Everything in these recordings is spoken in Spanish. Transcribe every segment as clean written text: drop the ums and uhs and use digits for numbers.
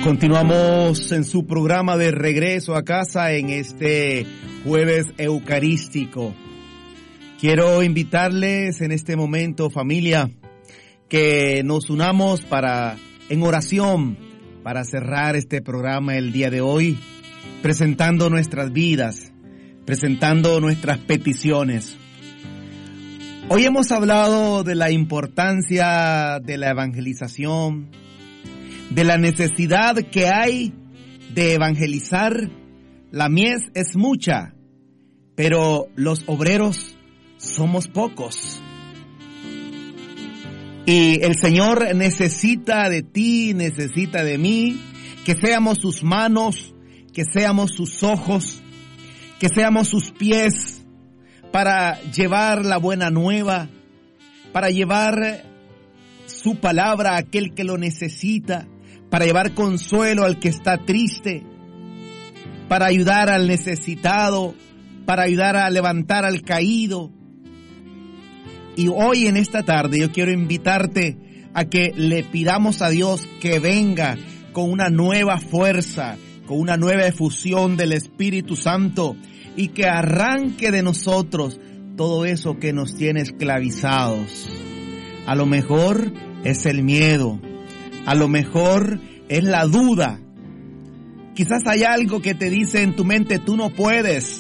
Continuamos en su programa de regreso a casa en este jueves eucarístico. Quiero invitarles en este momento, familia, que nos unamos en oración para cerrar este programa el día de hoy, presentando nuestras vidas, presentando nuestras peticiones. Hoy hemos hablado de la importancia de la evangelización, de la necesidad que hay de evangelizar. La mies es mucha, pero los obreros somos pocos. Y el Señor necesita de ti, necesita de mí, que seamos sus manos, que seamos sus ojos, que seamos sus pies para llevar la buena nueva, para llevar su palabra a aquel que lo necesita, para llevar consuelo al que está triste, para ayudar al necesitado, para ayudar a levantar al caído. Y hoy en esta tarde yo quiero invitarte a que le pidamos a Dios que venga con una nueva fuerza, con una nueva efusión del Espíritu Santo y que arranque de nosotros todo eso que nos tiene esclavizados. A lo mejor es el miedo, a lo mejor es la duda. Quizás hay algo que te dice en tu mente, tú no puedes.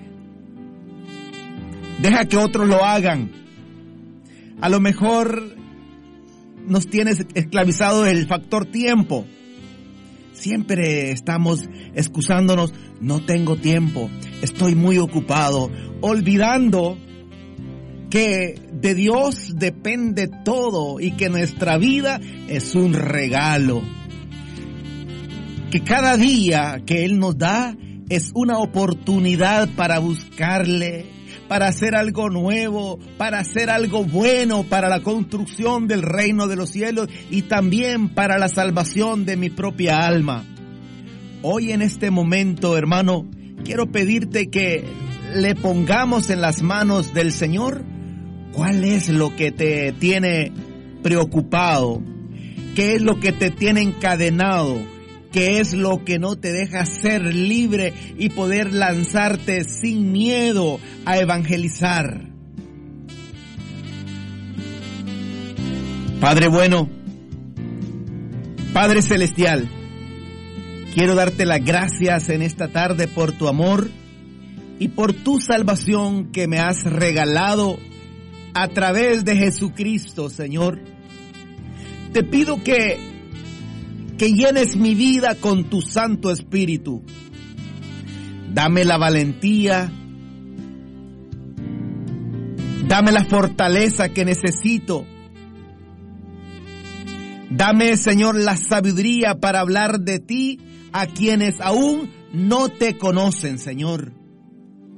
Deja que otros lo hagan. A lo mejor nos tienes esclavizado el factor tiempo. Siempre estamos excusándonos, no tengo tiempo, estoy muy ocupado, olvidando que de Dios depende todo y que nuestra vida es un regalo. Que cada día que Él nos da es una oportunidad para buscarle, para hacer algo nuevo, para hacer algo bueno, para la construcción del reino de los cielos y también para la salvación de mi propia alma. Hoy en este momento, hermano, quiero pedirte que le pongamos en las manos del Señor cuál es lo que te tiene preocupado, qué es lo que te tiene encadenado, qué es lo que no te deja ser libre y poder lanzarte sin miedo a evangelizar. Padre bueno, Padre celestial, quiero darte las gracias en esta tarde por tu amor y por tu salvación que me has regalado a través de Jesucristo, Señor. Te pido que llenes mi vida con tu Santo Espíritu. Dame la valentía, dame la fortaleza que necesito. Dame, Señor, la sabiduría para hablar de ti a quienes aún no te conocen, Señor.